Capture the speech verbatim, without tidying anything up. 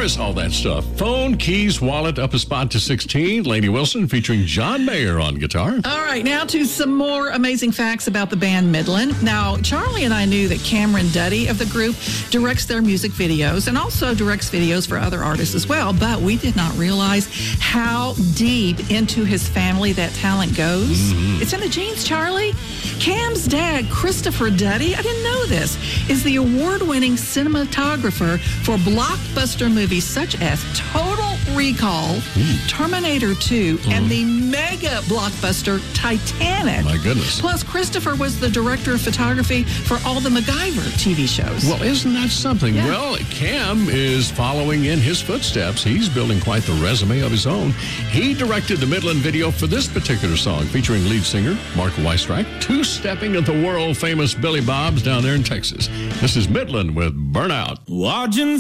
is all that stuff? Phone, keys, wallet, up a spot to sixteen. Lainey Wilson featuring John Mayer on guitar. All right, now to some more amazing facts about the band Midland. Now, Charlie and I knew that Cameron Duddy of the group directs their music videos and also directs videos for other artists as well, but we did not realize how deep into his family that talent goes. Mm-hmm. It's in the genes, Charlie. Cam's dad, Christopher Duddy, I didn't know this, is the award-winning cinematographer for blockbuster movies such as Total Recall, mm. Terminator two, mm. and the mega blockbuster Titanic. My goodness. Plus, Christopher was the director of photography for all the MacGyver T V shows. Well, isn't that something? Yeah. Well, Cam is following in his footsteps. He's building quite the resume of his own. He directed the Midland video for this particular song, featuring lead singer Mark Weisstrike, two-stepping at the world-famous Billy Bob's down there in Texas. This is Midland with Burnout. Watching